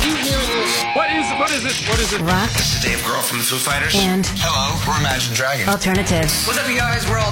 you hearing this? What is it? Rock This is Dave Grohl from the Foo Fighters. and hello, we're Imagine Dragons. alternative. What's up, you guys? We're